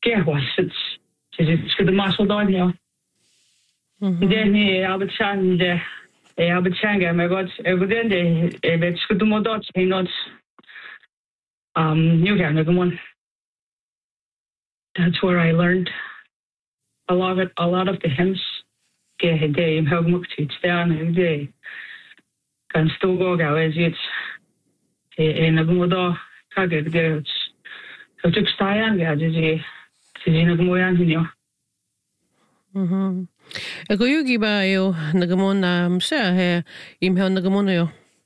Get was it's good muscle down here. Then Abachanga, my God, evidently, it's good to more dots, not New Canada. That's where I learned a lot of the hymns. Get a day, how much it's down every day. Can still go as it's in a modo, target girls. So took Styan, Ako yung iba yo nagamon na siya he imhaw nagamon yo.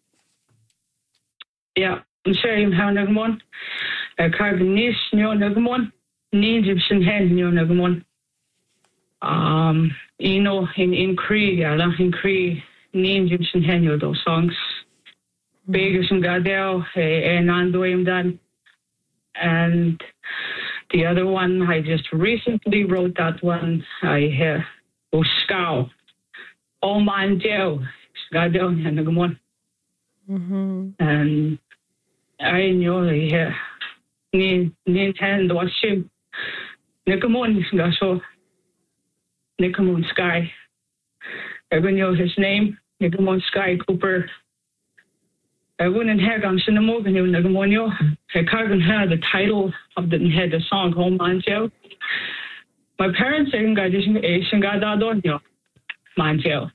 Yeah, siya imhaw nagamon. Carbon nyo nagamon. Ni Egyptian hand nyo nagamon. In Cree, in Cree, ni Egyptian hand nyo those songs. Beggars and Gadel, and Andoim Dan. And the other one, I just recently wrote that one. I have Scow. All mine jail. Gadel and Nagamon. And I know Nintendo was him. Nikamon Gaso. Nikamon Sky. Everyone knows his name. Nikamon Sky Cooper. I wouldn't have gone to the movie in Nagamonio. I can't have the title of the song Home on Jail. My parents saying God is Asian God Adonio Manjail.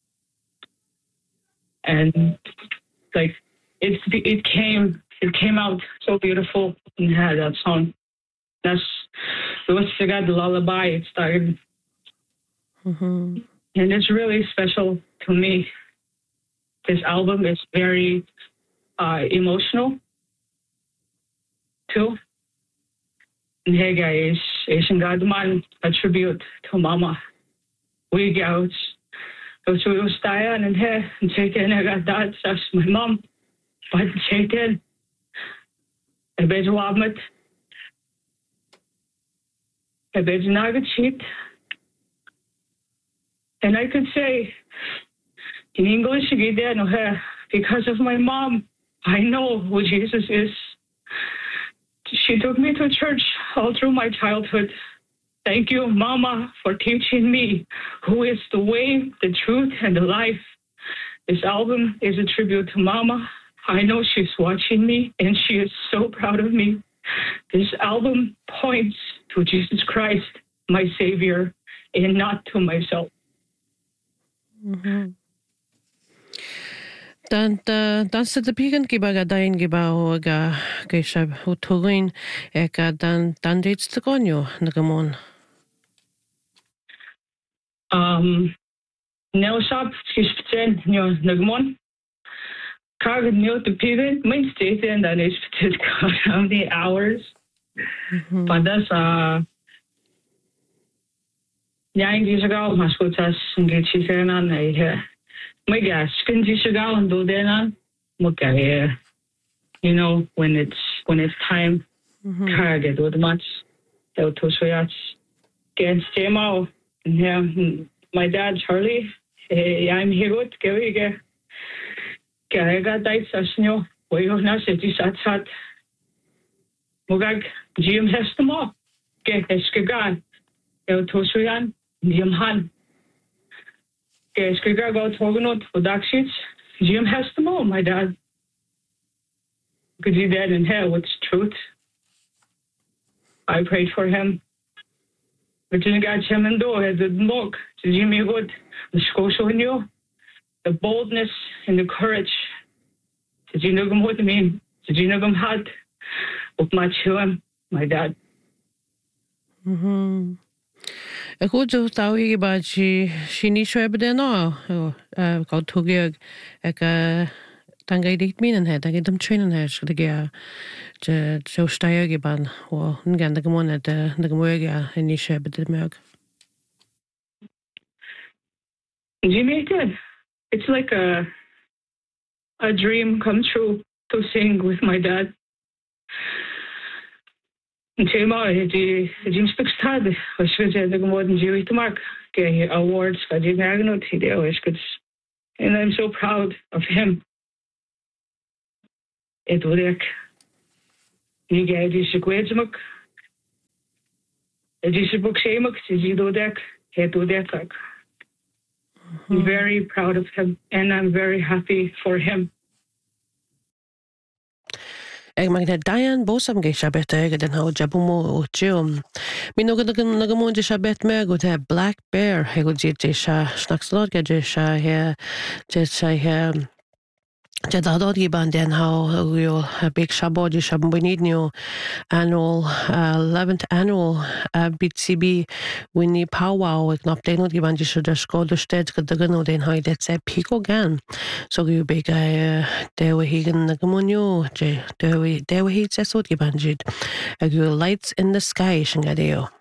And like it came out so beautiful and had that song. It was the lullaby it started. And it's really special to me. This album is very emotional too. And hey guys, Asian Godman, a tribute to Mama. We go to Styan and hey, and Chayten, I got that, that's my mom. But Chayten, I bet you Wabmet, I bet you Naga cheat. And I could say, in English, because of my mom, I know who Jesus is. She took me to church all through my childhood. Thank you, Mama, for teaching me who is the way, the truth, and the life. This album is a tribute to Mama. I know she's watching me, and she is so proud of me. This album points to Jesus Christ, my Savior, and not to myself. Dan sa tapigan kiba gadayin giba o kay siya uturin dan dates to konyo nagamon. Nelshop ispiten nyo nagamon. Kagad nyo tapigan may state and that ispiten how many hours. Padas yang di sagal maskutas ngi chisena na my gosh, can you go and do that? Okay, when it's time, get with much. They'll to show get Jemo. My dad Charlie. I'm here with Gary. I got that session. We have not said this at Mugag Jim has them all. Get Eskigan. They'll to show Jim Han. Skriga go togenot for dark sheets. Jim has them all, my dad. Could you dead in hell with truth? I prayed for him. But you got him and do it didn't look to Jimmy Wood, the Scotia in you, the boldness and the courage. Did you know what I mean? Did you know him had with my children, my dad? Ako jo tawi ba si ni shweb de no ko tugi tangay dit minen he tangay dum trainen he så det är jo stayge ban och ngan det gamon det gamoga ni shweb de mög. Jimmy did. It's like a dream come true to sing with my dad. Tema Jim Spixtad was the modern Jewish mark awards for Jim Agnot and I'm so proud of him. It would like you get this equation Ejisha book shamak, Jido deck, Hetu deck. I'm very proud of him and I'm very happy for him. Ag mag na Diane bosam ge shabet ag den how jabumo chum. Mi no nagamun je shabet me go te Black Bear he go je sha snackslot ge je sha he je sha he je dadod gi ban den how yo big shabo je shabonidnyo annual 11th annual BCB Winnie Powwow ik nap den gi ban je sha sko de sted ge de den how det se piko gan so you big de we higen nagamunyo je de we hit se so gi ban je lights in the sky shingadeo